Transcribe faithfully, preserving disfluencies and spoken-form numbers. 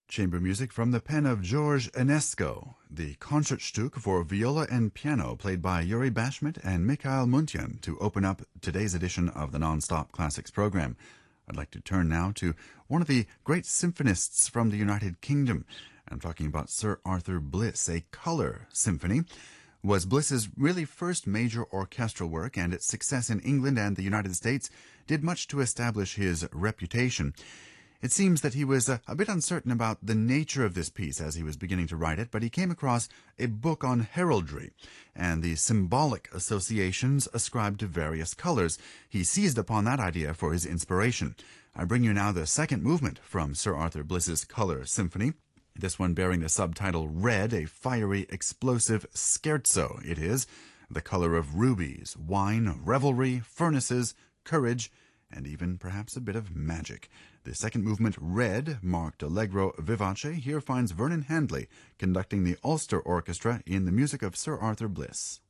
Chamber music from the pen of George Enesco, the Concertstück for viola and piano played by Yuri Bashmet and Mikhail Muntian to open up today's edition of the Non-Stop Classics program. I'd like to turn now to one of the great symphonists from the United Kingdom. I'm talking about Sir Arthur Bliss. A color symphony was Bliss's really first major orchestral work, and its success in England and the United States did much to establish his reputation. It seems that he was a, a bit uncertain about the nature of this piece as he was beginning to write it, but he came across a book on heraldry and the symbolic associations ascribed to various colors. He seized upon that idea for his inspiration. I bring you now the second movement from Sir Arthur Bliss's Color Symphony. This one bearing the subtitle Red, a fiery, explosive scherzo it is, the color of rubies, wine, revelry, furnaces, courage, and even perhaps a bit of magic. The second movement, Red, marked allegro vivace, here finds Vernon Handley conducting the Ulster Orchestra in the music of Sir Arthur Bliss.